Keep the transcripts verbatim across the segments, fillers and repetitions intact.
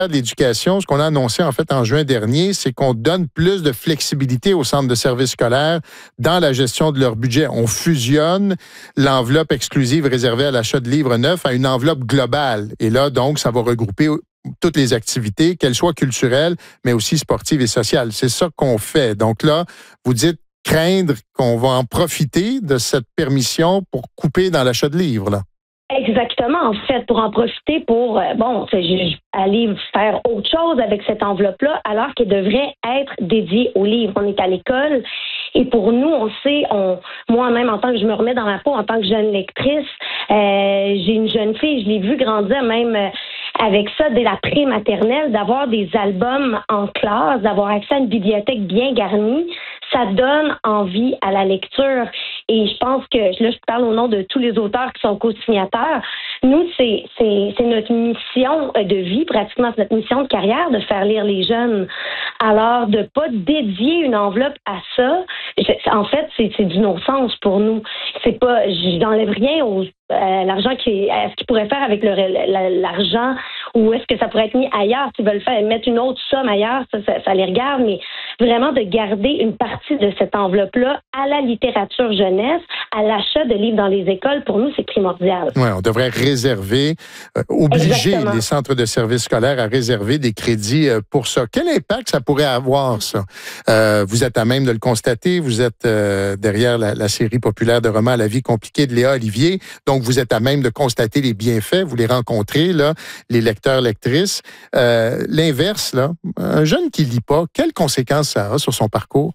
de l'Éducation, ce qu'on a annoncé en fait en juin dernier, c'est qu'on donne plus de flexibilité aux centres de services scolaires dans la gestion de leur budget. On fusionne l'enveloppe exclusive réservée à l'achat de livres neufs à une enveloppe globale. Et là, donc, ça va regrouper toutes les activités, qu'elles soient culturelles, mais aussi sportives et sociales. C'est ça qu'on fait. Donc là, vous dites craindre qu'on va en profiter de cette permission pour couper dans l'achat de livres, là. Exactement, en fait, pour en profiter pour, euh, bon, aller faire autre chose avec cette enveloppe-là, alors qu'elle devrait être dédiée aux livres. On est à l'école et pour nous, on sait, on, moi-même, en tant que je me remets dans ma peau, en tant que jeune lectrice, euh, j'ai une jeune fille, je l'ai vue grandir même euh, avec ça dès la pré-maternelle, d'avoir des albums en classe, d'avoir accès à une bibliothèque bien garnie, ça donne envie à la lecture. Et je pense que, là, je parle au nom de tous les auteurs qui sont co-signataires. Nous, c'est, c'est, c'est notre mission de vie, pratiquement, c'est notre mission de carrière de faire lire les jeunes. Alors, de pas dédier une enveloppe à ça, en fait, c'est, c'est du non-sens pour nous. C'est pas, je n'enlève rien au, à l'argent qui, à ce qu'ils pourraient faire avec le, l'argent, ou est-ce que ça pourrait être mis ailleurs, s'ils veulent faire, mettre une autre somme ailleurs, ça, ça, ça les regarde, mais vraiment de garder une partie de cette enveloppe-là à la littérature jeunesse, à l'achat de livres dans les écoles, pour nous, c'est primordial. Oui, on devrait réserver, euh, obliger Exactement. les centres de services scolaires à réserver des crédits euh, pour ça. Quel impact ça pourrait avoir, ça? Euh, vous êtes à même de le constater, vous êtes euh, derrière la, la série populaire de romans La vie compliquée de Léa Olivier, donc vous êtes à même de constater les bienfaits, vous les rencontrez, là, les lecteurs, lectrices. Euh, l'inverse, là, un jeune qui lit pas, quelles conséquences ça a sur son parcours?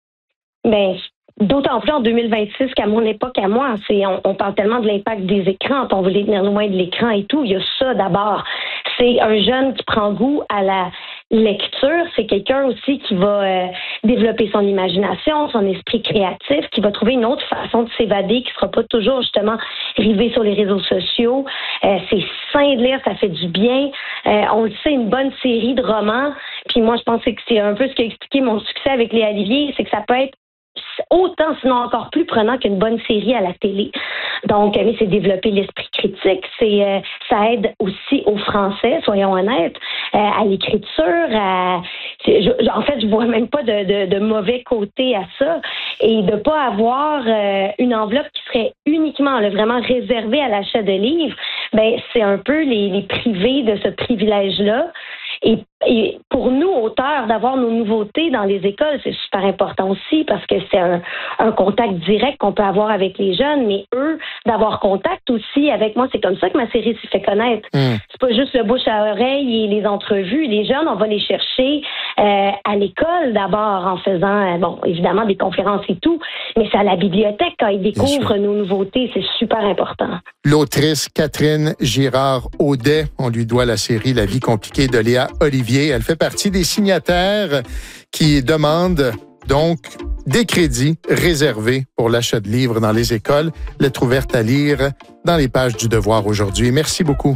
Bien, d'autant plus en deux mille vingt-six qu'à mon époque, à moi, c'est on, on parle tellement de l'impact des écrans, on veut les tenir loin de l'écran et tout. Il y a ça d'abord. C'est un jeune qui prend goût à la lecture. C'est quelqu'un aussi qui va euh, développer son imagination, son esprit créatif, qui va trouver une autre façon de s'évader, qui sera pas toujours justement rivé sur les réseaux sociaux. Euh, c'est sain de lire, ça fait du bien. Euh, on le sait, une bonne série de romans. Puis moi, je pense que c'est un peu ce qui a expliqué mon succès avec Léa Olivier, c'est que ça peut être autant, sinon encore plus prenant qu'une bonne série à la télé. Donc, mais c'est développer l'esprit critique, c'est euh, ça aide aussi au français, soyons honnêtes, euh, à l'écriture. À, je, en fait, je vois même pas de, de, de mauvais côté à ça. Et de pas avoir euh, une enveloppe qui serait uniquement là, vraiment réservée à l'achat de livres, ben c'est un peu les, les privés de ce privilège-là. Et, et pour nous, auteurs, d'avoir nos nouveautés dans les écoles, c'est super important aussi parce que c'est un, un contact direct qu'on peut avoir avec les jeunes, mais eux, d'avoir contact aussi avec moi. C'est comme ça que ma série s'est fait connaître. Mmh. C'est pas juste le bouche à oreille et les entrevues. Les jeunes, on va les chercher euh, à l'école d'abord en faisant, euh, bon, évidemment, des conférences et tout, mais c'est à la bibliothèque quand ils découvrent nos nouveautés. C'est super important. L'autrice Catherine Girard-Audet, on lui doit la série La vie compliquée de Léa Olivier. Elle fait partie des signataires qui demandent donc des crédits réservés pour l'achat de livres dans les écoles. Lettre ouverte à lire dans les pages du Devoir aujourd'hui. Merci beaucoup.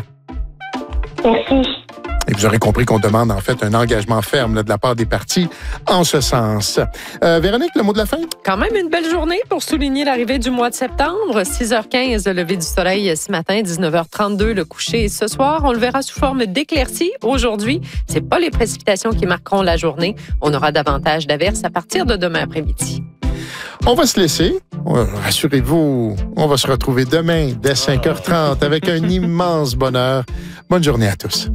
Merci. Et vous aurez compris qu'on demande en fait un engagement ferme là, de la part des partis en ce sens. Euh, Véronique, le mot de la fin? Quand même une belle journée pour souligner l'arrivée du mois de septembre. six heures quinze, le lever du soleil ce matin, dix-neuf heures trente-deux, le coucher ce soir. On le verra sous forme d'éclaircies aujourd'hui. C'est pas les précipitations qui marqueront la journée. On aura davantage d'averses à partir de demain après-midi. On va se laisser. Rassurez-vous, on va se retrouver demain dès cinq heures trente avec un immense bonheur. Bonne journée à tous.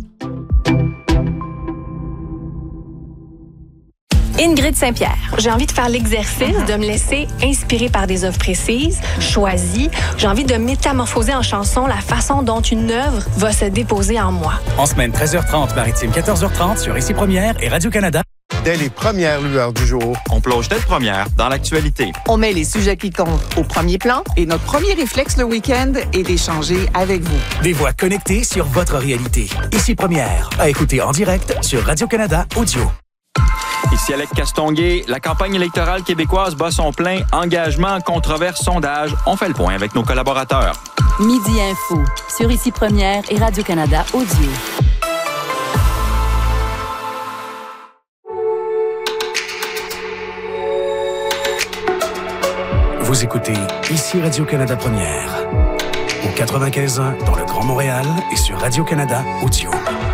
Ingrid Saint-Pierre. J'ai envie de faire l'exercice, de me laisser inspirer par des œuvres précises, choisies. J'ai envie de métamorphoser en chanson la façon dont une œuvre va se déposer en moi. En semaine, treize heures trente, maritime, quatorze heures trente sur Ici Première et Radio-Canada. Dès les premières lueurs du jour, on plonge dès le première dans l'actualité. On met les sujets qui comptent au premier plan et notre premier réflexe le week-end est d'échanger avec vous. Des voix connectées sur votre réalité. Ici Première, à écouter en direct sur Radio-Canada Audio. Ici Alex Castonguay, la campagne électorale québécoise bat son plein. Engagement, controverse, sondage. On fait le point avec nos collaborateurs. Midi Info, sur Ici Première et Radio-Canada Audio. Vous écoutez Ici Radio-Canada Première. Au quatre-vingt-quinze ans dans le Grand Montréal et sur Radio-Canada Audio.